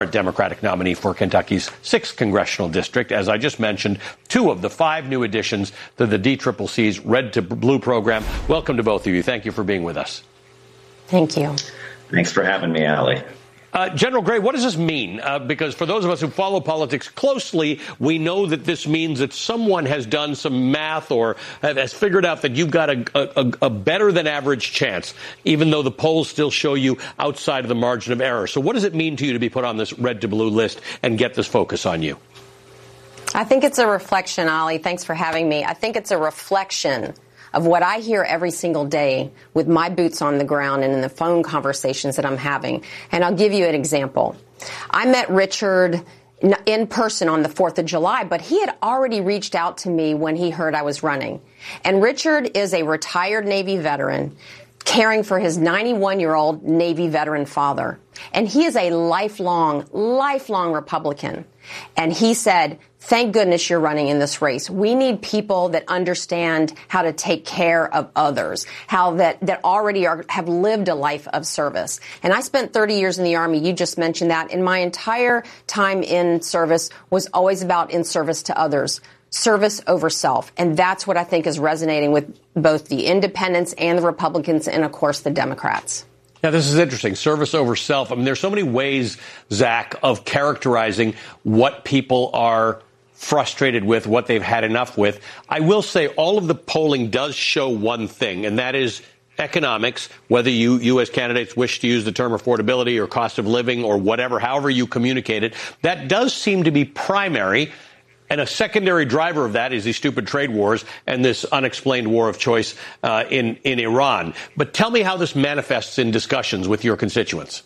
Democratic nominee for Kentucky's 6th congressional district. As I just mentioned, 2 of the 5 new additions to the DCCC's Red to Blue program. Welcome to both of you. Thank you for being with us. Thank you. Thanks for having me, Ali. General Gray, what does this mean? Because for those of us who follow politics closely, we know that this means that someone has done some math or has figured out that you've got a better than average chance, even though the polls still show you outside of the margin of error. So what does it mean to you to be put on this red to blue list and get this focus on you? I think it's a reflection, Ali. Thanks for having me. I think it's a reflection of what I hear every single day with my boots on the ground and in the phone conversations that I'm having. And I'll give you an example. I met Richard in person on the 4th of July, but he had already reached out to me when he heard I was running. And Richard is a retired Navy veteran caring for his 91-year-old Navy veteran father. And he is a lifelong Republican. And he said, thank goodness you're running in this race. We need people that understand how to take care of others, how that already have lived a life of service. And I spent 30 years in the Army. You just mentioned that. And my entire time in service was always about in service to others. Service over self. And that's what I think is resonating with both the independents and the Republicans and, of course, the Democrats. Yeah, this is interesting. Service over self. I mean, there's so many ways, Zach, of characterizing what people are frustrated with, what they've had enough with. I will say all of the polling does show one thing, and that is economics, whether you as candidates wish to use the term affordability or cost of living or whatever, however you communicate it. That does seem to be primary. And a secondary driver of that is these stupid trade wars and this unexplained war of choice in Iran. But tell me how this manifests in discussions with your constituents.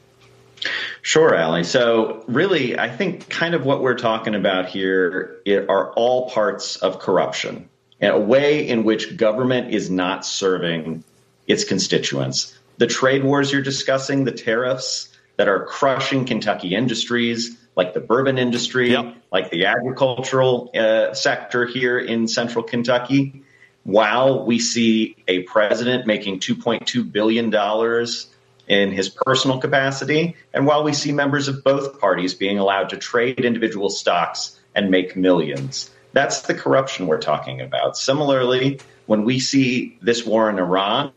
Sure, Ali. So really, I think kind of what we're talking about here are all parts of corruption, and a way in which government is not serving its constituents. The trade wars you're discussing, the tariffs that are crushing Kentucky industries, like the bourbon industry, like the agricultural sector here in central Kentucky, while we see a president making $2.2 billion in his personal capacity, and while we see members of both parties being allowed to trade individual stocks and make millions. That's the corruption we're talking about. Similarly, when we see this war in Iran.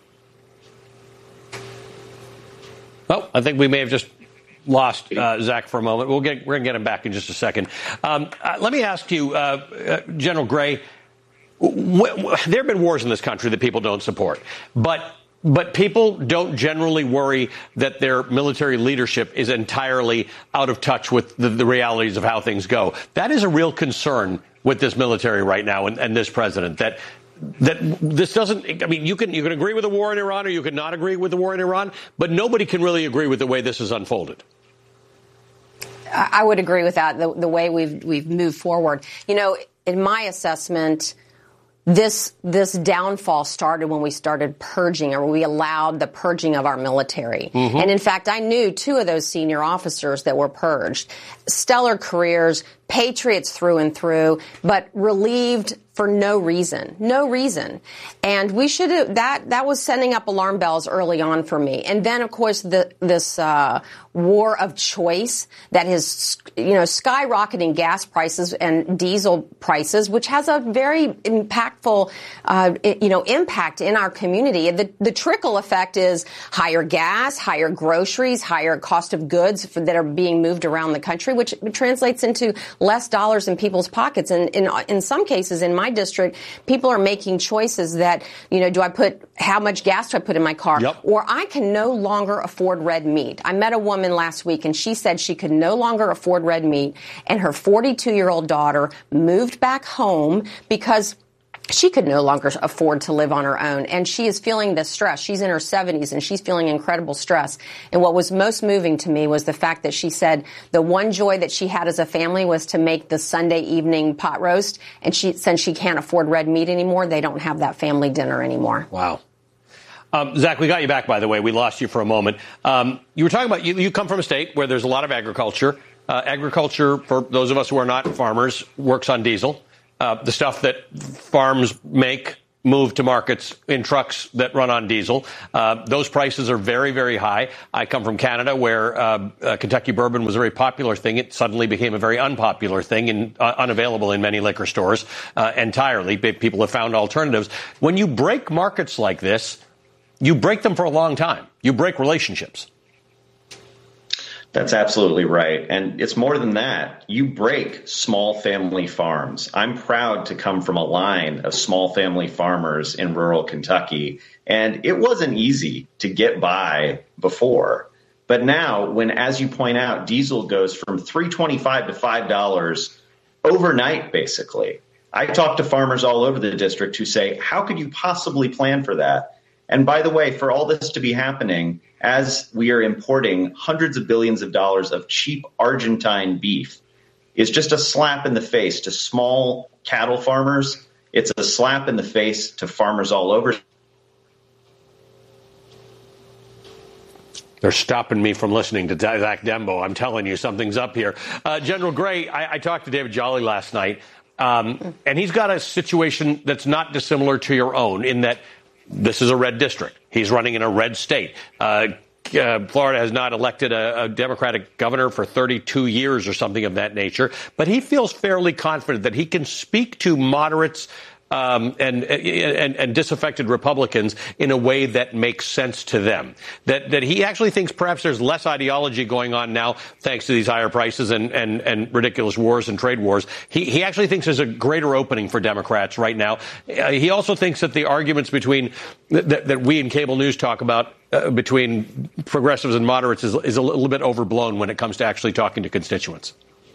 Well, I think we may have just lost Zach for a moment. We're going to get him back in just a second. Let me ask you, General Gray, there have been wars in this country that people don't support, but people don't generally worry that their military leadership is entirely out of touch with the realities of how things go. That is a real concern with this military right now and this president, that this doesn't, I mean, you can agree with the war in Iran or you can not agree with the war in Iran, but nobody can really agree with the way this has unfolded. I would agree with that, the way we've moved forward. You know, in my assessment, this downfall started when we started purging, or we allowed the purging of our military. Mm-hmm. And in fact, I knew 2 of those senior officers that were purged. Stellar careers, patriots through and through, but relieved for no reason. And we should have, that was sending up alarm bells early on for me. And then, of course, this war of choice that is, skyrocketing gas prices and diesel prices, which has a very impactful, impact in our community. The trickle effect is higher gas, higher groceries, higher cost of goods that are being moved around the country, which translates into less dollars in people's pockets. And in some cases, in my district, people are making choices that, how much gas do I put in my car? Yep. Or I can no longer afford red meat. I met a woman last week and she said she could no longer afford red meat, and her 42-year-old daughter moved back home because she could no longer afford to live on her own, and she is feeling the stress. She's in her 70s, and she's feeling incredible stress. And what was most moving to me was the fact that she said the one joy that she had as a family was to make the Sunday evening pot roast, and since she can't afford red meat anymore, they don't have that family dinner anymore. Wow. Zach, we got you back, by the way. We lost you for a moment. You were talking about, you come from a state where there's a lot of agriculture. Agriculture, for those of us who are not farmers, works on diesel. The stuff that farms make move to markets in trucks that run on diesel. Those prices are very, very high. I come from Canada, where Kentucky bourbon was a very popular thing. It suddenly became a very unpopular thing and unavailable in many liquor stores entirely. People have found alternatives. When you break markets like this, you break them for a long time. You break relationships. That's absolutely right. And it's more than that. You break small family farms. I'm proud to come from a line of small family farmers in rural Kentucky. And it wasn't easy to get by before. But now, when, as you point out, diesel goes from $3.25 to $5 overnight, basically, I talk to farmers all over the district who say, how could you possibly plan for that? And by the way, for all this to be happening, as we are importing hundreds of billions of dollars of cheap Argentine beef, is just a slap in the face to small cattle farmers. It's a slap in the face to farmers all over. They're stopping me from listening to Zach Dembo. I'm telling you, something's up here. General Gray, I talked to David Jolly last night, and he's got a situation that's not dissimilar to your own in that this is a red district. He's running in a red state. Florida has not elected a Democratic governor for 32 years or something of that nature. But he feels fairly confident that he can speak to moderates and disaffected Republicans in a way that makes sense to them. That he actually thinks perhaps there's less ideology going on now, thanks to these higher prices and ridiculous wars and trade wars. He actually thinks there's a greater opening for Democrats right now. He also thinks that the arguments between that we in cable news talk about between progressives and moderates is a little bit overblown when it comes to actually talking to constituents.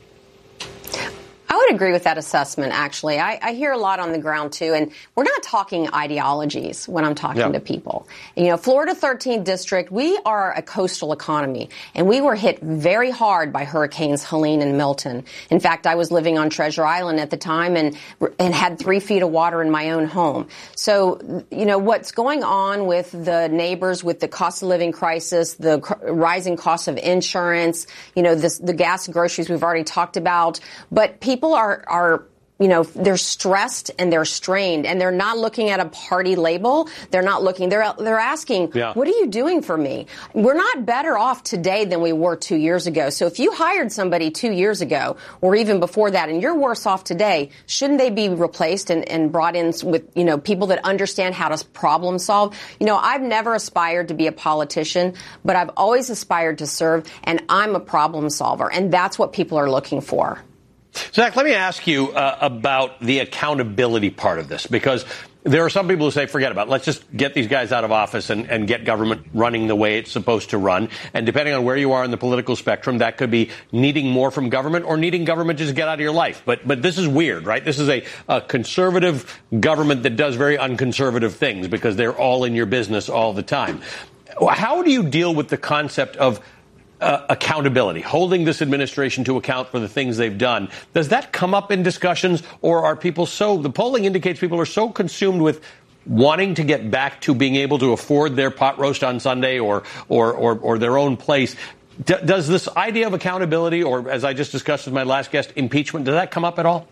I would agree with that assessment, actually. I hear a lot on the ground, too. And we're not talking ideologies when I'm talking to people. You know, Florida 13th District, we are a coastal economy, and we were hit very hard by Hurricanes Helene and Milton. In fact, I was living on Treasure Island at the time and had 3 feet of water in my own home. So, you know, what's going on with the neighbors, with the cost of living crisis, the rising cost of insurance, you know, the gas and groceries we've already talked about. But people are you know, they're stressed and they're strained, and they're not looking at a party label. They're not looking. They're asking, what are you doing for me? We're not better off today than we were 2 years ago. So if you hired somebody 2 years ago or even before that and you're worse off today, shouldn't they be replaced and brought in with, you know, people that understand how to problem solve? You know, I've never aspired to be a politician, but I've always aspired to serve, and I'm a problem solver, and that's what people are looking for. Zach, let me ask you about the accountability part of this, because there are some people who say, forget about it. Let's just get these guys out of office and get government running the way it's supposed to run. And depending on where you are in the political spectrum, that could be needing more from government or needing government just to get out of your life. But this is weird, right? This is a conservative government that does very unconservative things because they're all in your business all the time. How do you deal with the concept of accountability, holding this administration to account for the things they've done? Does that come up in discussions, or are people the polling indicates people are so consumed with wanting to get back to being able to afford their pot roast on Sunday or their own place? Does this idea of accountability, or as I just discussed with my last guest, impeachment, does that come up at all?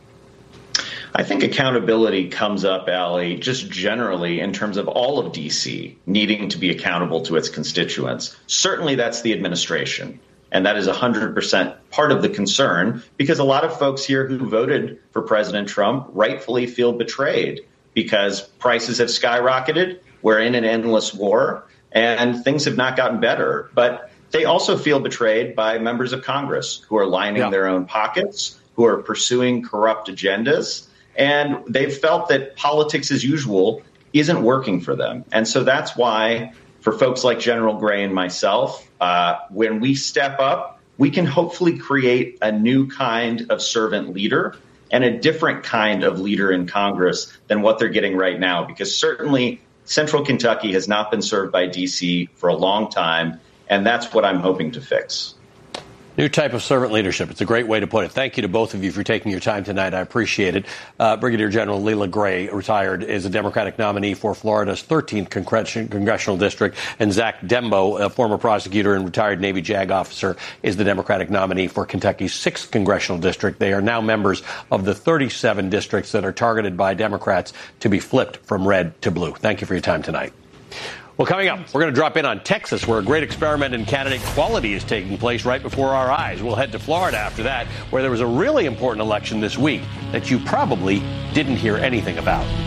I think accountability comes up, Allie, just generally in terms of all of D.C. needing to be accountable to its constituents. Certainly that's the administration, and that is 100% part of the concern, because a lot of folks here who voted for President Trump rightfully feel betrayed because prices have skyrocketed, we're in an endless war, and things have not gotten better. But they also feel betrayed by members of Congress who are lining their own pockets, who are pursuing corrupt agendas. And they've felt that politics as usual isn't working for them. And so that's why, for folks like General Gray and myself, when we step up, we can hopefully create a new kind of servant leader and a different kind of leader in Congress than what they're getting right now. Because certainly Central Kentucky has not been served by D.C. for a long time. And that's what I'm hoping to fix. New type of servant leadership. It's a great way to put it. Thank you to both of you for taking your time tonight. I appreciate it. Brigadier General Leila Gray, retired, is a Democratic nominee for Florida's 13th congressional district. And Zach Dembo, a former prosecutor and retired Navy JAG officer, is the Democratic nominee for Kentucky's 6th congressional district. They are now members of the 37 districts that are targeted by Democrats to be flipped from red to blue. Thank you for your time tonight. Well, coming up, we're going to drop in on Texas, where a great experiment in candidate quality is taking place right before our eyes. We'll head to Florida after that, where there was a really important election this week that you probably didn't hear anything about.